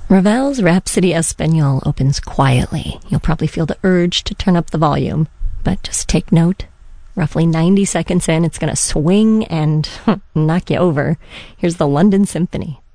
Ravel's Rhapsody Espagnole opens quietly. You'll probably feel the urge to turn up the volume, but just take note. Roughly 90 seconds in, it's going to swing and knock you over. Here's the London Symphony.